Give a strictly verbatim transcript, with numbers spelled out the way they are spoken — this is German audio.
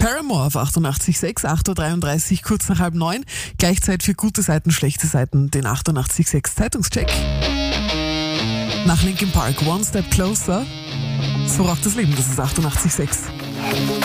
Paramore auf achtundachtzig Komma sechs, acht Uhr dreiunddreißig, kurz nach halb neun. Gleichzeit für gute Seiten, schlechte Seiten, den achtundachtzig Komma sechs Zeitungscheck. Nach Linkin Park, One Step Closer. So raucht das Leben, das ist achtundachtzig Komma sechs.